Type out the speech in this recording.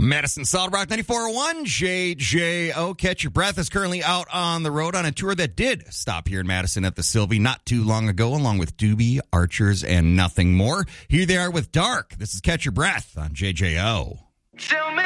Madison Solid Rock 94.1, JJO. Catch Your Breath is currently out on the road on a tour that did stop here in Madison at the Sylvie not too long ago, along with Doobie, Archers, and Nothing More. Here they are with Dark. This is Catch Your Breath on JJO. Tell me